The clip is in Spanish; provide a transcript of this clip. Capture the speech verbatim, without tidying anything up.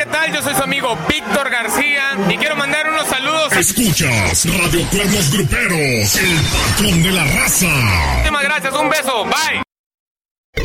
¿qué tal? Yo soy su amigo Víctor García y quiero mandar unos saludos. Escuchas Radio Cuernos Gruperos, el patrón de la raza. Muchísimas gracias, un beso, bye.